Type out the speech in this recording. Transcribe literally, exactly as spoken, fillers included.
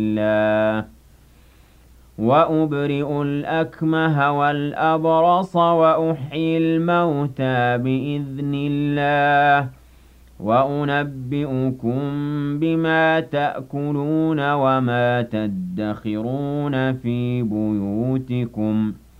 الله وأبرئ الأكمه والأبرص وأحيي الموتى بإذن الله وأنبئكم بما تأكلون وما تدخرون في بيوتكم